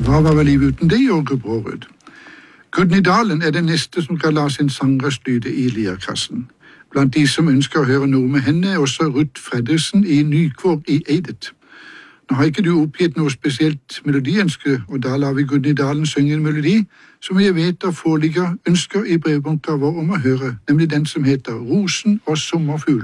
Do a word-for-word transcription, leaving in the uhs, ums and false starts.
Hva var vel livet uten det, Jorge Brårud? Gudny Dalen er den neste som kan la sin sangrøst lyde i lirkassen. Blant de som ønsker å høre noe med henne er også Ruth Fredriksen i Nykvåg i Eidet. Nå har ikke du oppgitt noe spesielt melodiønske, og da lar vi Gudny Dalen synge en melodi som jeg vet av foreligger ønsker i brevbunker vår om å høre, nemlig den som heter Rosen og sommerfuglen.